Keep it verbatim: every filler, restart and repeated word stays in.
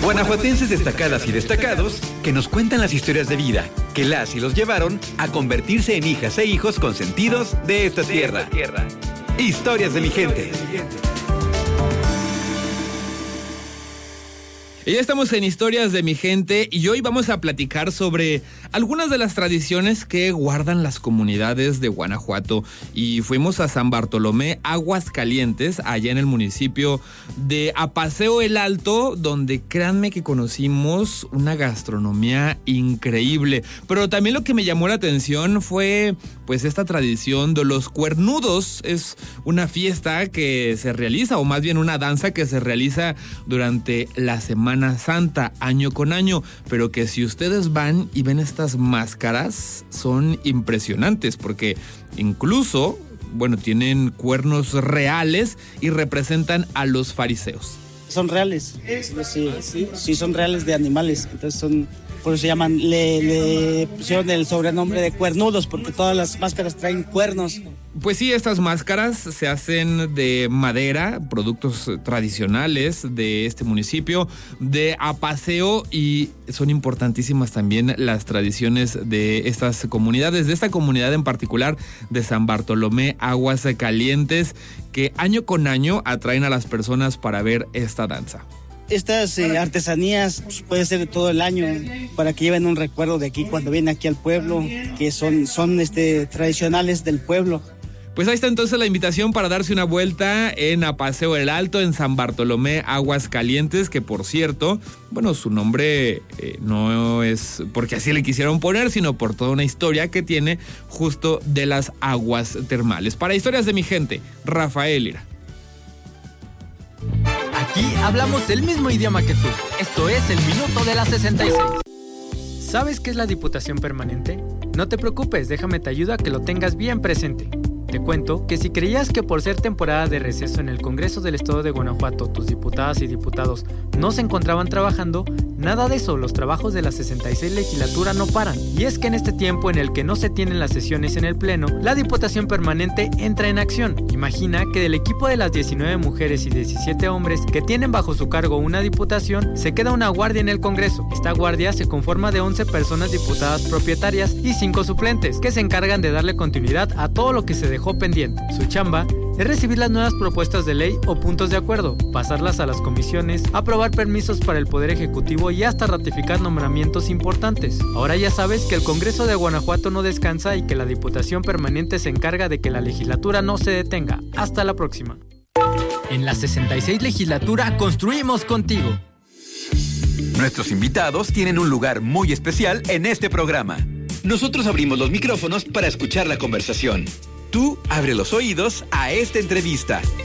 Guanajuatenses destacadas y destacados que nos cuentan las historias de vida que las y los llevaron a convertirse en hijas e hijos consentidos de esta tierra. Historias de mi gente. Y ya estamos en Historias de mi gente y hoy vamos a platicar sobre algunas de las tradiciones que guardan las comunidades de Guanajuato. Y fuimos a San Bartolomé, Aguascalientes, allá en el municipio de Apaseo el Alto, donde créanme que conocimos una gastronomía increíble. Pero también lo que me llamó la atención fue pues esta tradición de los cuernudos. Es una fiesta que se realiza, o más bien una danza que se realiza durante la semana Santa, año con año, pero que si ustedes van y ven estas máscaras son impresionantes porque incluso, bueno, tienen cuernos reales y representan a los fariseos. Son reales, sí, sí, sí son reales de animales, entonces son, por eso se llaman, le, le pusieron el sobrenombre de cuernudos porque todas las máscaras traen cuernos. Pues sí, estas máscaras se hacen de madera, productos tradicionales de este municipio de Apaseo, y son importantísimas también las tradiciones de estas comunidades, de esta comunidad en particular de San Bartolomé, Aguascalientes, que año con año atraen a las personas para ver esta danza. Estas eh, artesanías pues, puede ser de todo el año, para que lleven un recuerdo de aquí cuando vienen aquí al pueblo, que son, son este, tradicionales del pueblo. Pues ahí está entonces la invitación para darse una vuelta en Apaseo el Alto, en San Bartolomé, Aguascalientes, que por cierto, bueno, su nombre eh, no es porque así le quisieron poner, sino por toda una historia que tiene justo de las aguas termales. Para Historias de mi gente, Rafael Lira. Aquí hablamos el mismo idioma que tú. Esto es el Minuto de la sesenta y seis. ¿Sabes qué es la Diputación Permanente? No te preocupes, déjame te ayudo a que lo tengas bien presente. Te cuento que si creías que por ser temporada de receso en el Congreso del Estado de Guanajuato tus diputadas y diputados no se encontraban trabajando, nada de eso, los trabajos de la sesenta y seis legislatura no paran. Y es que en este tiempo en el que no se tienen las sesiones en el Pleno, la Diputación Permanente entra en acción. Imagina que del equipo de las diecinueve mujeres y diecisiete hombres que tienen bajo su cargo una diputación, se queda una guardia en el Congreso. Esta guardia se conforma de once personas diputadas propietarias y cinco suplentes, que se encargan de darle continuidad a todo lo que se dejó pendiente. Su chamba es recibir las nuevas propuestas de ley o puntos de acuerdo, pasarlas a las comisiones, aprobar permisos para el Poder Ejecutivo y hasta ratificar nombramientos importantes. Ahora ya sabes que el Congreso de Guanajuato no descansa y que la Diputación Permanente se encarga de que la legislatura no se detenga. Hasta la próxima. En la sesenta y seis legislatura construimos contigo. Nuestros invitados tienen un lugar muy especial en este programa. Nosotros abrimos los micrófonos para escuchar la conversación. Tú abre los oídos a esta entrevista.